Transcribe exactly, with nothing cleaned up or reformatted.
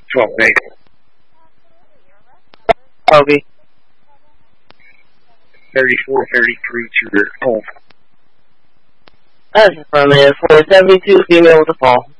twelve eight. Kobe. thirty-four thirty-three to your home. That's affirmative. four seventy-two, female with a fall.